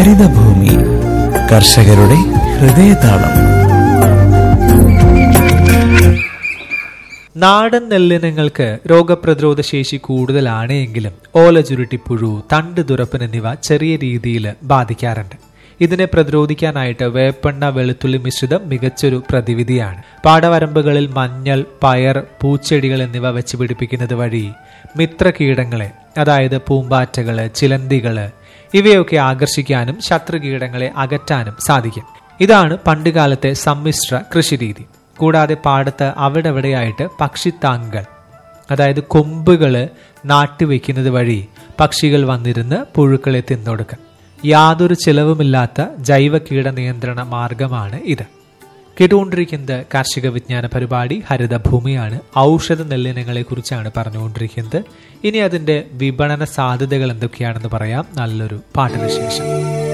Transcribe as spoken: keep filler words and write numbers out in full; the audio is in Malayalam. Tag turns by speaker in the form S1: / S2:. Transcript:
S1: ഹരിതഭൂമി കർഷകരുടെ ഹൃദയതാളം.
S2: നാടൻ നെല്ലിനങ്ങൾക്ക് രോഗപ്രതിരോധ ശേഷി കൂടുതലാണ് എങ്കിലും ഓല ചുരുട്ടിപ്പുഴു, തണ്ട് തുരപ്പൻ എന്നിവ ചെറിയ രീതിയിൽ ബാധിക്കാറുണ്ട്. ഇതിനെ പ്രതിരോധിക്കാനായിട്ട് വേപ്പെണ്ണ വെളുത്തുള്ളി മിശ്രിതം മികച്ചൊരു പ്രതിവിധിയാണ്. പാടവരമ്പുകളിൽ മഞ്ഞൾ, പയർ, പൂച്ചെടികൾ എന്നിവ വെച്ച് പിടിപ്പിക്കുന്നത് വഴി മിത്രകീടങ്ങളെ, അതായത് പൂമ്പാറ്റകള്, ചിലന്തികള് ഇവയൊക്കെ ആകർഷിക്കാനും ശത്രുകീടങ്ങളെ അകറ്റാനും സാധിക്കും. ഇതാണ് പണ്ടുകാലത്തെ സമ്മിശ്ര കൃഷിരീതി. കൂടാതെ പാടത്ത് അവിടെവിടെയായിട്ട് പക്ഷിത്താങ്കൾ, അതായത് കൊമ്പുകള് നാട്ടിവെക്കുന്നത് വഴി പക്ഷികൾ വന്നിരുന്ന് പുഴുക്കളെ തിന്നൊടുക്കും. യാതൊരു ചിലവുമില്ലാത്ത ജൈവ കീട നിയന്ത്രണ മാർഗമാണ് ഇത്. കേട്ടുകൊണ്ടിരിക്കുന്നത് കാർഷിക വിജ്ഞാന പരിപാടി ഹരിതഭൂമിയാണ്. ഔഷധ നെല്ലിനങ്ങളെ കുറിച്ചാണ് പറഞ്ഞുകൊണ്ടിരിക്കുന്നത്. ഇനി അതിന്റെ വിപണന സാധ്യതകൾ എന്തൊക്കെയാണെന്ന് പറയാം നല്ലൊരു പാട്ടിന് ശേഷം.